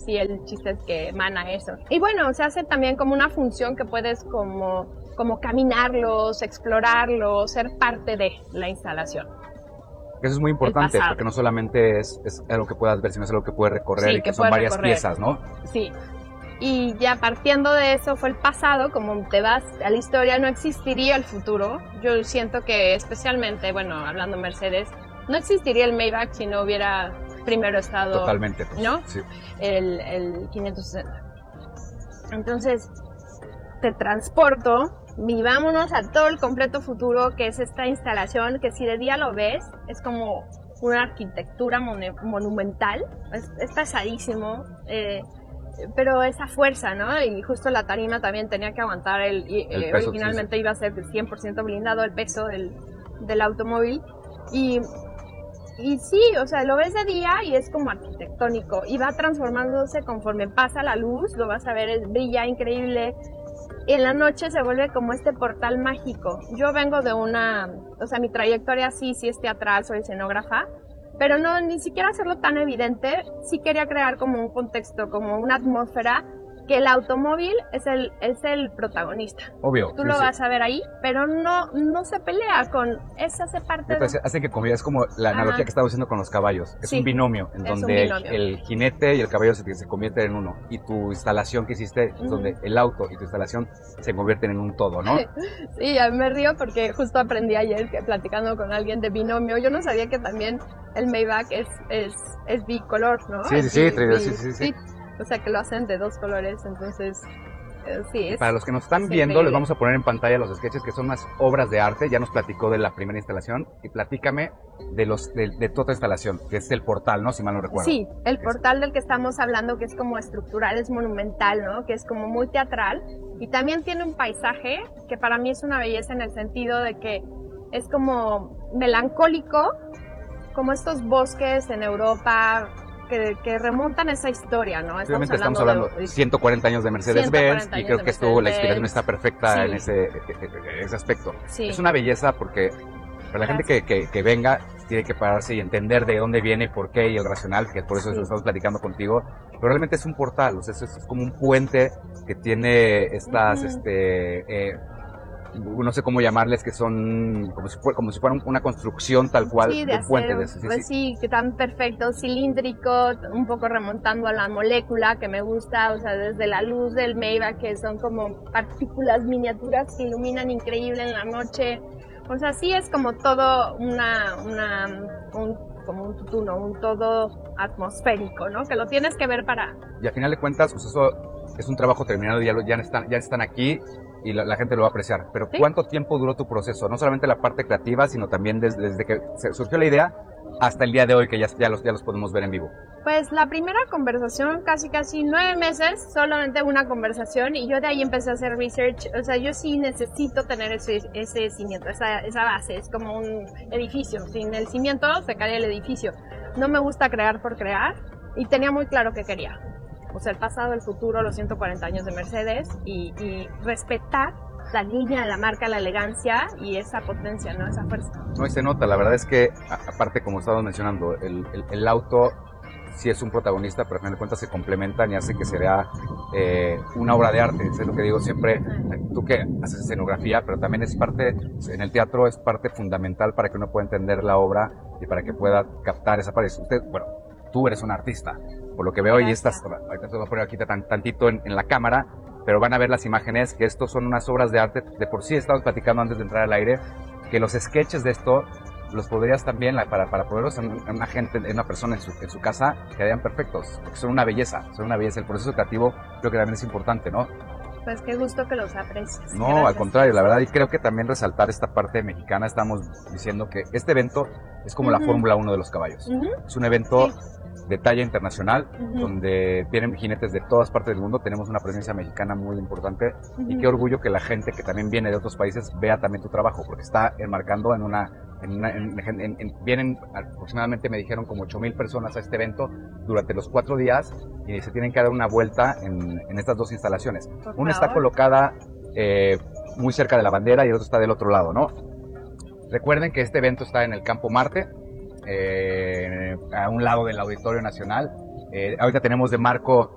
sí, el chiste es que emana eso. Y bueno, se hace también como una función que puedes como caminarlos, explorarlos, ser parte de la instalación. Eso es muy importante, porque no solamente es algo que puedas ver, sino es algo que puedes recorrer, sí, y que son varias piezas, ¿no? Sí. Y ya partiendo de eso fue el pasado, como te vas a la historia, no existiría el futuro. Yo siento que especialmente, bueno, hablando Mercedes, no existiría el Maybach si no hubiera primero estado... Totalmente, pues, ¿no? Sí. El 560. Entonces, te transporto y vámonos a todo el completo futuro, que es esta instalación, que si de día lo ves, es como una arquitectura monumental, es pesadísimo, pero esa fuerza, ¿no? Y justo la tarima también tenía que aguantar el peso, originalmente sí. Iba a ser 100% blindado el peso del automóvil, y sí, o sea, lo ves de día y es como arquitectónico, y va transformándose conforme pasa la luz, lo vas a ver, brilla increíble. En la noche se vuelve como este portal mágico. Yo vengo de o sea, mi trayectoria sí es teatral, soy escenógrafa, pero no, ni siquiera hacerlo tan evidente. Sí quería crear como un contexto, como una atmósfera, que el automóvil es el protagonista. Obvio. Tú lo vas a ver ahí, pero no se pelea con... hace parte de... Hace que es como la analogía que estaba haciendo con los caballos. Es un binomio, en donde el jinete y el caballo se convierten en uno. Y tu instalación que hiciste, es donde el auto y tu instalación se convierten en un todo, ¿no? Sí, me río porque justo aprendí ayer platicando con alguien de binomio. Yo no sabía que también el Maybach es bicolor, ¿no? Sí. O sea, que lo hacen de dos colores, entonces sí. Para los que nos están viendo, les vamos a poner en pantalla los sketches, que son unas obras de arte. Ya nos platicó de la primera instalación, y platícame de toda instalación, que es el portal, ¿no? Si mal no recuerdo. Sí, el portal del que estamos hablando, que es como estructural, es monumental, ¿no? Que es como muy teatral, y también tiene un paisaje que para mí es una belleza, en el sentido de que es como melancólico, como estos bosques en Europa, que remontan esa historia, ¿no? Estamos hablando de 140 años de Mercedes-Benz, y creo que la inspiración está perfecta en ese aspecto. Sí. Es una belleza, porque para la gente que venga, tiene que pararse y entender de dónde viene, por qué, y el racional, que por eso estamos platicando contigo. Pero realmente es un portal, o sea, es como un puente que tiene estas, no sé cómo llamarles, que son como si fueran una construcción tal cual de un puente. Sí, que tan perfecto, cilíndrico, un poco remontando a la molécula, que me gusta, o sea, desde la luz del Maybach, que son como partículas miniaturas que iluminan increíble en la noche. O sea, sí es como todo como un tutuno, un todo atmosférico, ¿no? Que lo tienes que ver para... Y al final de cuentas, pues eso es un trabajo terminado, ya están aquí, y la gente lo va a apreciar. Pero ¿sí? ¿Cuánto tiempo duró tu proceso? No solamente la parte creativa, sino también desde que surgió la idea hasta el día de hoy, que ya los podemos ver en vivo. Pues la primera conversación, casi 9 meses, solamente una conversación, y yo de ahí empecé a hacer research. O sea, yo sí necesito tener ese cimiento, esa base. Es como un edificio, sin el cimiento se cae el edificio. No me gusta crear por crear, y tenía muy claro qué quería. O sea, el pasado, el futuro, los 140 años de Mercedes, y respetar la línea de la marca, la elegancia y esa potencia, ¿no? Esa fuerza. No, y se nota, la verdad es que, aparte, como estábamos mencionando, el auto sí es un protagonista, pero al final de cuentas se complementan y hace que sea una obra de arte. Eso es lo que digo siempre, tú que haces escenografía, pero también es parte, en el teatro es parte fundamental para que uno pueda entender la obra y para que pueda captar esa parte. Tú eres un artista, por lo que veo. Gracias. Y ahorita te voy a poner aquí tantito en la cámara, pero van a ver las imágenes, que estos son unas obras de arte. De por sí estamos platicando antes de entrar al aire, que los sketches de esto los podrías también, para ponerlos en una persona en su casa, quedarían perfectos, porque son una belleza. El proceso creativo creo que también es importante, ¿no? Pues qué gusto que los aprecies. No, gracias. Al contrario, la verdad, y creo que también resaltar esta parte mexicana. Estamos diciendo que este evento es como la Fórmula 1 de los caballos. Es un evento de talla internacional, donde vienen jinetes de todas partes del mundo. Tenemos una presencia mexicana muy importante, y qué orgullo que la gente que también viene de otros países vea también tu trabajo, porque está enmarcando vienen aproximadamente, me dijeron, como 8,000 personas a este evento durante los 4 días, y se tienen que dar una vuelta en estas dos instalaciones. Una está colocada muy cerca de la bandera, y el otro está del otro lado, ¿no? Recuerden que este evento está en el Campo Marte, a un lado del Auditorio Nacional. Ahorita tenemos de marco